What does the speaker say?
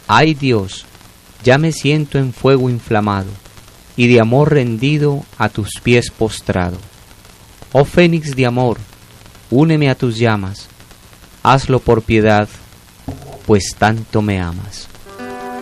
Ay Dios, ya me siento en fuego inflamado, y de amor rendido a tus pies postrado. Oh fénix de amor, úneme a tus llamas, hazlo por piedad, pues tanto me amas.